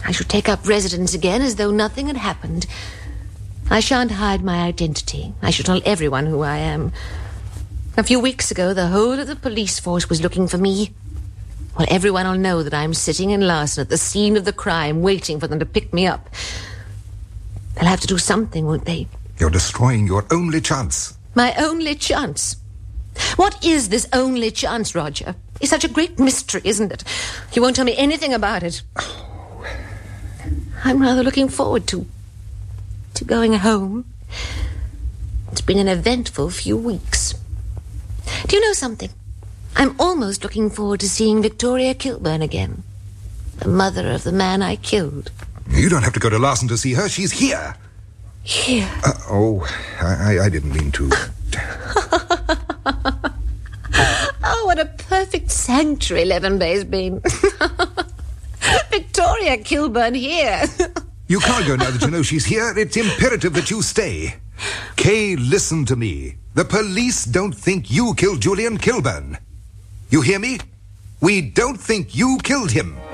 I shall take up residence again as though nothing had happened. I shan't hide my identity. I shall tell everyone who I am. A few weeks ago, the whole of the police force was looking for me. Well, everyone will know that I'm sitting in Larson at the scene of the crime, waiting for them to pick me up. They'll have to do something, won't they? You're destroying your only chance. My only chance? What is this only chance, Roger? It's such a great mystery, isn't it? You won't tell me anything about it. Oh. I'm rather looking forward to going home. It's been an eventful few weeks. Do you know something? I'm almost looking forward to seeing Victoria Kilburn again. The mother of the man I killed. You don't have to go to Larson to see her. She's here. Here? I didn't mean to. Oh, what a perfect sanctuary Leavenbay's been. Victoria Kilburn here. You can't go now that you know she's here. It's imperative that you stay. Kay, listen to me. The police don't think you killed Julian Kilburn. You hear me? We don't think you killed him.